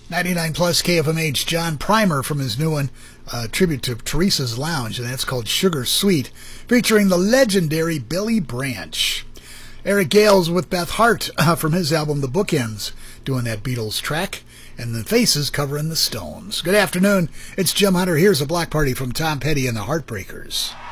99 plus KFMH, John Primer from his new one, tribute to Teresa's Lounge, and that's called Sugar Sweet, featuring the legendary Billy Branch. Eric Gales with Beth Hart from his album The Bookends, doing that Beatles track, and the Faces covering the Stones. Good afternoon, it's Jim Hunter. Here's a block party from Tom Petty and the Heartbreakers.